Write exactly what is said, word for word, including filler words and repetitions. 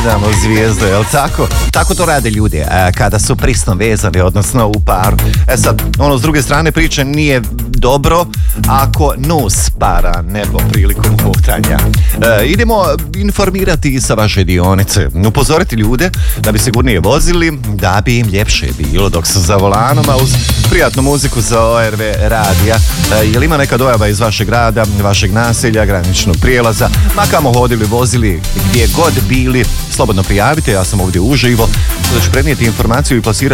gledamo zvijezde, jel tako? Tako to rade ljudi e, kada su prisno vezani, odnosno u paru. E sad, ono s druge strane priče nije dobro ako nos para nebo prilikom hotanja. E, idemo informirati sa vaše dionice, upozoriti ljude da bi sigurnije vozili, da bi im ljepše bilo dok su za volanom, a uz prijatnu muziku za O R V radija. E, je li ima neka dojava iz vašeg grada, vašeg naselja, graničnog prijelaza, ma kamo hodili, vozili, gdje god bili, slobodno prijavite, ja sam ovdje uživo, da ću prenijeti informaciju i plasirati